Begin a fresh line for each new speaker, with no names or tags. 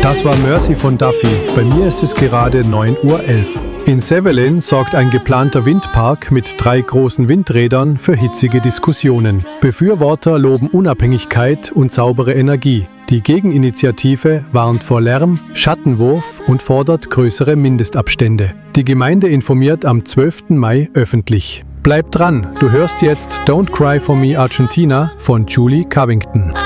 Das war Mercy von Duffy. Bei mir ist es gerade 9:11 Uhr. In Zevelin sorgt ein geplanter Windpark mit 3 großen Windrädern für hitzige Diskussionen. Befürworter loben Unabhängigkeit und saubere Energie. Die Gegeninitiative warnt vor Lärm, Schattenwurf und fordert größere Mindestabstände. Die Gemeinde informiert am 12. Mai öffentlich. Bleib dran, du hörst jetzt Don't Cry for Me Argentina von Julie Covington.